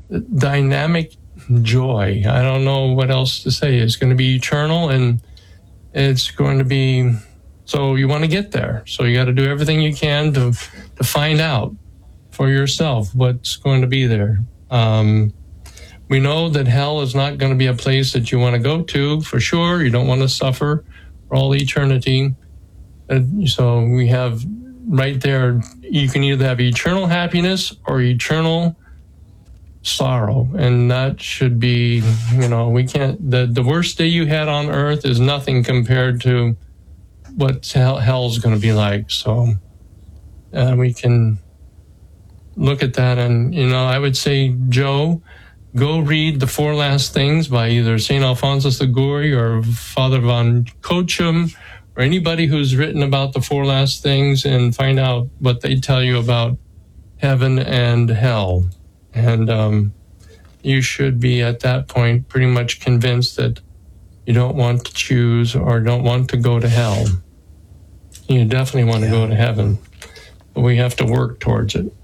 dynamic joy. I don't know what else to say. It's going to be eternal, and it's going to be, so you want to get there. So you got to do everything you can to find out for yourself what's going to be there. We know that hell is not going to be a place that you want to go to, for sure. You don't want to suffer for all eternity. So we have right there, you can either have eternal happiness or eternal sorrow. And that should be, we can't, the worst day you had on earth is nothing compared to what hell's going to be like. So we can look at that. And, I would say, Joe, go read The Four Last Things by either St. Alphonsus Liguori or Father von Kochum, or anybody who's written about the four last things, and find out what they tell you about heaven and hell. And you should be at that point pretty much convinced that you don't want to choose or don't want to go to hell. You definitely want to go to heaven, but we have to work towards it.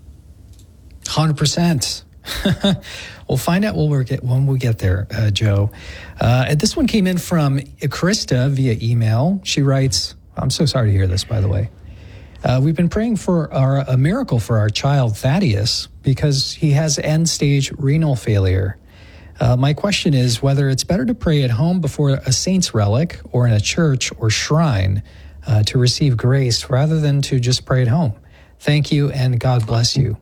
100%. We'll find out when we get there, Joe. This one came in from Krista via email. She writes, I'm so sorry to hear this, by the way. We've been praying for a miracle for our child, Thaddeus, because he has end-stage renal failure. My question is whether it's better to pray at home before a saint's relic or in a church or shrine to receive grace rather than to just pray at home. Thank you, and God bless you.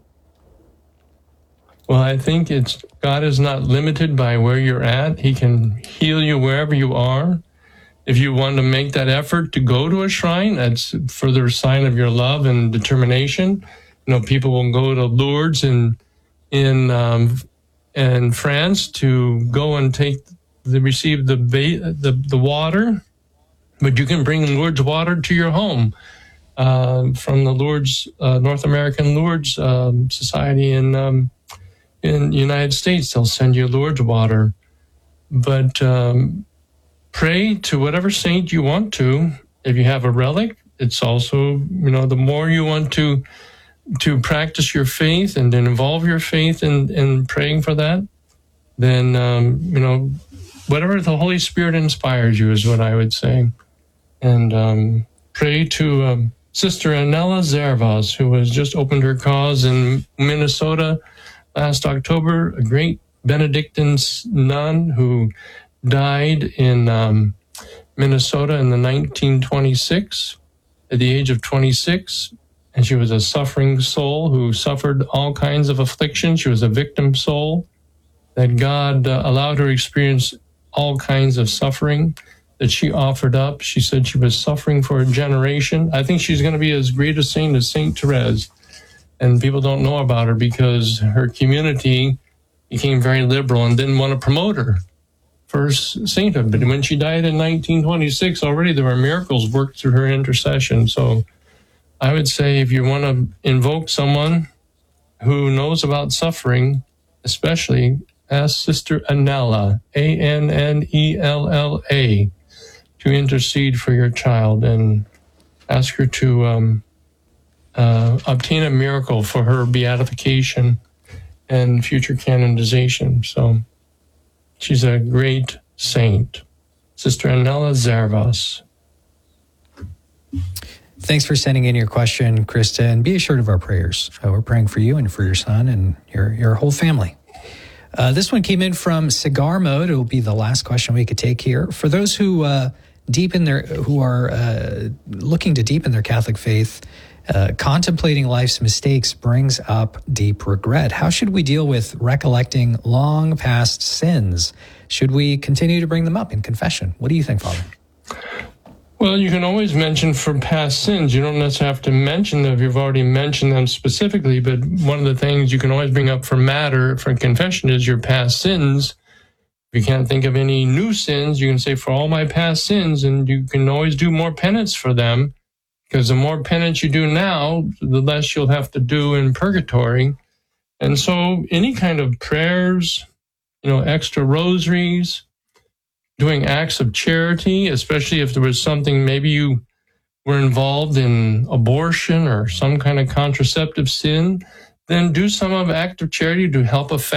Well, I think God is not limited by where you're at. He can heal you wherever you are. If you want to make that effort to go to a shrine, that's a further sign of your love and determination. People will go to Lourdes in France to go and receive the water, but you can bring Lourdes water to your home from the Lourdes North American Lourdes Society in the United States. They'll send you Lourdes water. But pray to whatever saint you want to. If you have a relic, it's also, the more you want to practice your faith and involve your faith in praying for that, then, whatever the Holy Spirit inspires you is what I would say. And pray to Sister Anella Zervas, who has just opened her cause in Minnesota last October, a great Benedictine nun who died in Minnesota in 1926 at the age of 26. And she was a suffering soul who suffered all kinds of afflictions. She was a victim soul that God allowed her to experience all kinds of suffering that she offered up. She said she was suffering for a generation. I think she's going to be as great a saint as Saint Therese. And people don't know about her because her community became very liberal and didn't want to promote her for sainthood. But when she died in 1926, already there were miracles worked through her intercession. So I would say if you want to invoke someone who knows about suffering, especially ask Sister Anella, Annella, to intercede for your child and ask her to obtain a miracle for her beatification and future canonization. So she's a great saint, Sister Anella Zervas. Thanks for sending in your question, Krista, and be assured of our prayers. We're praying for you and for your son and your whole family. This one came in from Cigar Mode. It will be the last question we could take here. For those who are looking to deepen their Catholic faith, contemplating life's mistakes brings up deep regret. How should we deal with recollecting long past sins? Should we continue to bring them up in confession? What do you think, Father? Well, you can always mention for past sins. You don't necessarily have to mention them if you've already mentioned them specifically, but one of the things you can always bring up for confession is your past sins. If you can't think of any new sins, you can say, for all my past sins, and you can always do more penance for them, because the more penance you do now, the less you'll have to do in purgatory. And so any kind of prayers, extra rosaries, doing acts of charity, especially if there was something, maybe you were involved in abortion or some kind of contraceptive sin, then do some of act of charity to help a